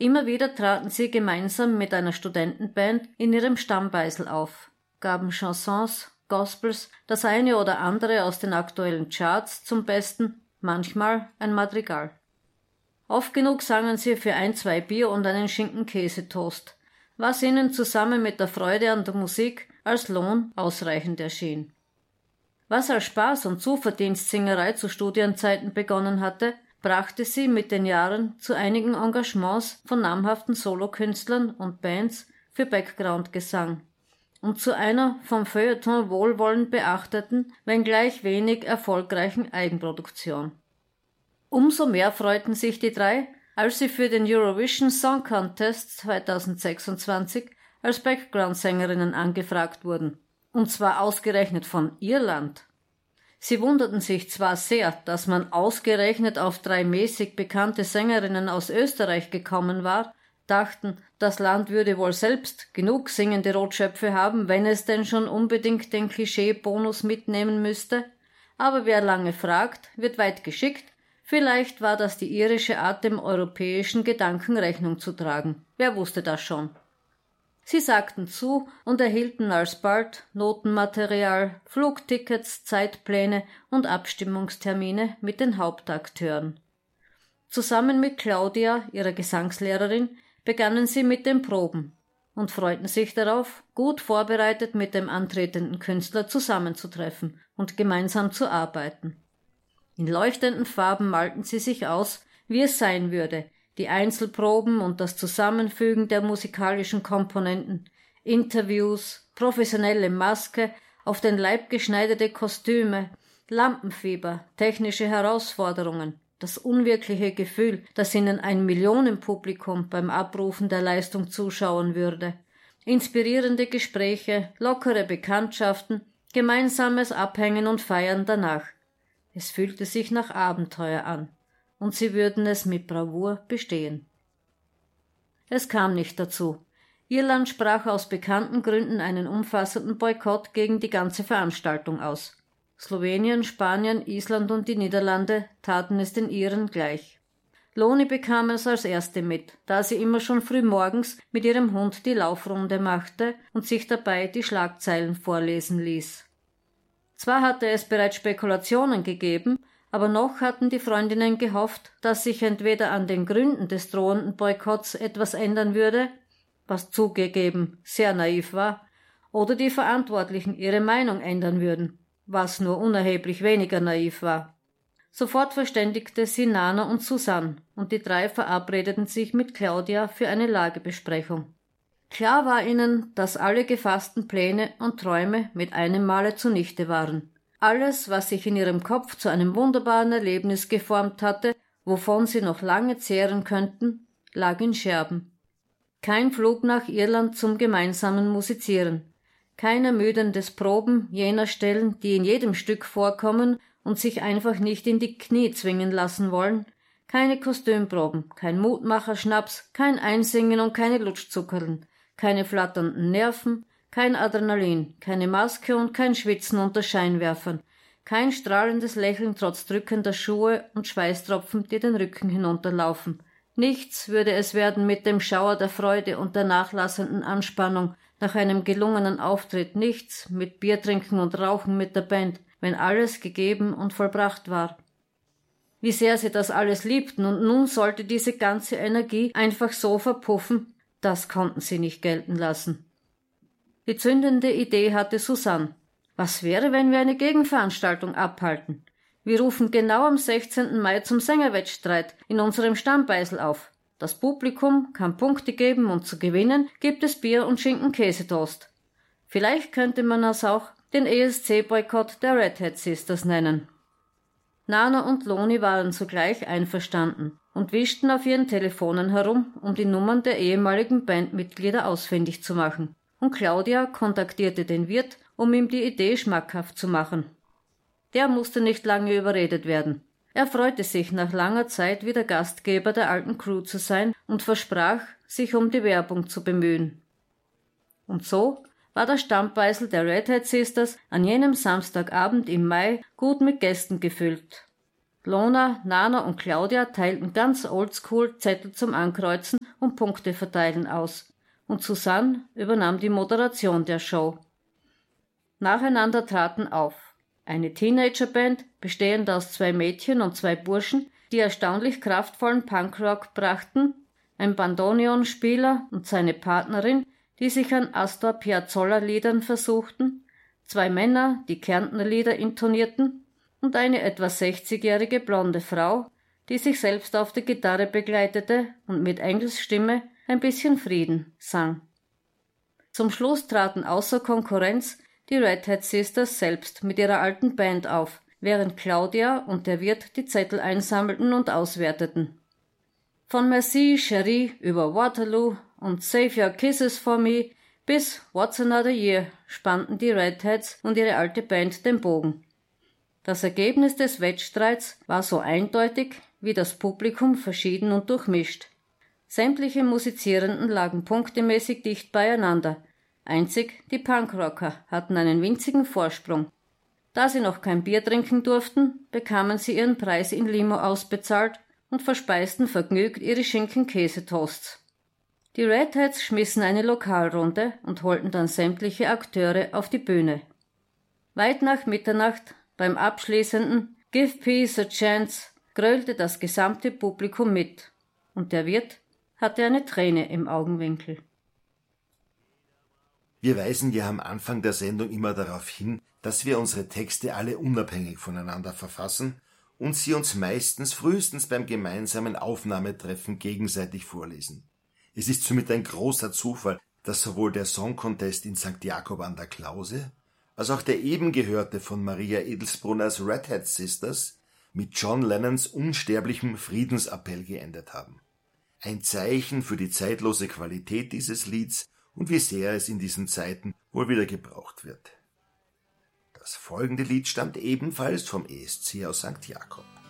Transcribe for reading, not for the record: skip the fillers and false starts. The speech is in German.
Immer wieder traten sie gemeinsam mit einer Studentenband in ihrem Stammbeisel auf, gaben Chansons, Gospels, das eine oder andere aus den aktuellen Charts zum Besten, manchmal ein Madrigal. Oft genug sangen sie für 1, 2 Bier und einen Schinken-Käse-Toast, was ihnen zusammen mit der Freude an der Musik als Lohn ausreichend erschien. Was als Spaß- und Zuverdienstsingerei zu Studienzeiten begonnen hatte, brachte sie mit den Jahren zu einigen Engagements von namhaften Solokünstlern und Bands für Background-Gesang und zu einer vom Feuilleton wohlwollend beachteten, wenngleich wenig erfolgreichen Eigenproduktion. Umso mehr freuten sich die drei, als sie für den Eurovision Song Contest 2026 als Background-Sängerinnen angefragt wurden, und zwar ausgerechnet von Irland. Sie wunderten sich zwar sehr, dass man ausgerechnet auf 3 mäßig bekannte Sängerinnen aus Österreich gekommen war, dachten, das Land würde wohl selbst genug singende Rotschöpfe haben, wenn es denn schon unbedingt den Klischee-Bonus mitnehmen müsste, aber wer lange fragt, wird weit geschickt. Vielleicht war das die irische Art, dem europäischen Gedanken Rechnung zu tragen. Wer wusste das schon? Sie sagten zu und erhielten alsbald Notenmaterial, Flugtickets, Zeitpläne und Abstimmungstermine mit den Hauptakteuren. Zusammen mit Claudia, ihrer Gesangslehrerin, begannen sie mit den Proben und freuten sich darauf, gut vorbereitet mit dem antretenden Künstler zusammenzutreffen und gemeinsam zu arbeiten. In leuchtenden Farben malten sie sich aus, wie es sein würde, die Einzelproben und das Zusammenfügen der musikalischen Komponenten, Interviews, professionelle Maske, auf den Leib geschneiderte Kostüme, Lampenfieber, technische Herausforderungen, das unwirkliche Gefühl, dass ihnen ein Millionenpublikum beim Abrufen der Leistung zuschauen würde, inspirierende Gespräche, lockere Bekanntschaften, gemeinsames Abhängen und Feiern danach. Es fühlte sich nach Abenteuer an, und sie würden es mit Bravour bestehen. Es kam nicht dazu. Irland sprach aus bekannten Gründen einen umfassenden Boykott gegen die ganze Veranstaltung aus. Slowenien, Spanien, Island und die Niederlande taten es den Iren gleich. Loni bekam es als erste mit, da sie immer schon früh morgens mit ihrem Hund die Laufrunde machte und sich dabei die Schlagzeilen vorlesen ließ. Zwar hatte es bereits Spekulationen gegeben, aber noch hatten die Freundinnen gehofft, dass sich entweder an den Gründen des drohenden Boykotts etwas ändern würde, was zugegeben sehr naiv war, oder die Verantwortlichen ihre Meinung ändern würden, was nur unerheblich weniger naiv war. Sofort verständigte sie Nana und Susanne, und die drei verabredeten sich mit Claudia für eine Lagebesprechung. Klar war ihnen, dass alle gefassten Pläne und Träume mit einem Male zunichte waren. Alles, was sich in ihrem Kopf zu einem wunderbaren Erlebnis geformt hatte, wovon sie noch lange zehren könnten, lag in Scherben. Kein Flug nach Irland zum gemeinsamen Musizieren, kein ermüdendes Proben jener Stellen, die in jedem Stück vorkommen und sich einfach nicht in die Knie zwingen lassen wollen, keine Kostümproben, kein Mutmacherschnaps, kein Einsingen und keine Lutschzuckerln, keine flatternden Nerven, kein Adrenalin, keine Maske und kein Schwitzen unter Scheinwerfern, kein strahlendes Lächeln trotz drückender Schuhe und Schweißtropfen, die den Rücken hinunterlaufen. Nichts würde es werden mit dem Schauer der Freude und der nachlassenden Anspannung nach einem gelungenen Auftritt, nichts mit Biertrinken und Rauchen mit der Band, wenn alles gegeben und vollbracht war. Wie sehr sie das alles liebten, und nun sollte diese ganze Energie einfach so verpuffen, das konnten sie nicht gelten lassen. Die zündende Idee hatte Susanne. Was wäre, wenn wir eine Gegenveranstaltung abhalten? Wir rufen genau am 16. Mai zum Sängerwettstreit in unserem Stammbeisel auf. Das Publikum kann Punkte geben und zu gewinnen gibt es Bier und Schinken-Käsetoast. Vielleicht könnte man es auch den ESC-Boykott der Redhead Sisters nennen. Nana und Loni waren sogleich einverstanden und wischten auf ihren Telefonen herum, um die Nummern der ehemaligen Bandmitglieder ausfindig zu machen. Und Claudia kontaktierte den Wirt, um ihm die Idee schmackhaft zu machen. Der musste nicht lange überredet werden. Er freute sich, nach langer Zeit wieder Gastgeber der alten Crew zu sein und versprach, sich um die Werbung zu bemühen. Und so war das Stammbeisel der Redhead Sisters an jenem Samstagabend im Mai gut mit Gästen gefüllt. Lona, Nana und Claudia teilten ganz oldschool Zettel zum Ankreuzen und Punkte verteilen aus, und Susanne übernahm die Moderation der Show. Nacheinander traten auf eine Teenagerband, bestehend aus 2 Mädchen und 2 Burschen, die erstaunlich kraftvollen Punkrock brachten, ein Bandoneonspieler und seine Partnerin, die sich an Astor Piazzolla-Liedern versuchten, 2 Männer, die Kärntner Lieder intonierten, und eine etwa 60-jährige blonde Frau, die sich selbst auf der Gitarre begleitete und mit Engelsstimme ein bisschen Frieden sang. Zum Schluss traten außer Konkurrenz die Red Hat Sisters selbst mit ihrer alten Band auf, während Claudia und der Wirt die Zettel einsammelten und auswerteten. Von Merci, Cherie über Waterloo und Save Your Kisses for Me bis What's Another Year spannten die Red Hats und ihre alte Band den Bogen. Das Ergebnis des Wettstreits war so eindeutig wie das Publikum verschieden und durchmischt. Sämtliche Musizierenden lagen punktemäßig dicht beieinander. Einzig die Punkrocker hatten einen winzigen Vorsprung. Da sie noch kein Bier trinken durften, bekamen sie ihren Preis in Limo ausbezahlt und verspeisten vergnügt ihre Schinken-Käse-Toasts. Die Red Hats schmissen eine Lokalrunde und holten dann sämtliche Akteure auf die Bühne. Weit nach Mitternacht, beim abschließenden Give Peace a Chance, gröhlte das gesamte Publikum mit, und der Wirt hatte eine Träne im Augenwinkel. Wir weisen ja am Anfang der Sendung immer darauf hin, dass wir unsere Texte alle unabhängig voneinander verfassen und sie uns meistens frühestens beim gemeinsamen Aufnahmetreffen gegenseitig vorlesen. Es ist somit ein großer Zufall, dass sowohl der Song Contest in St. Jakob an der Klause als auch der eben gehörte von Maria Edelsbrunners Red Hat Sisters mit John Lennons unsterblichem Friedensappell geendet haben. Ein Zeichen für die zeitlose Qualität dieses Lieds und wie sehr es in diesen Zeiten wohl wieder gebraucht wird. Das folgende Lied stammt ebenfalls vom ESC aus St. Jakob.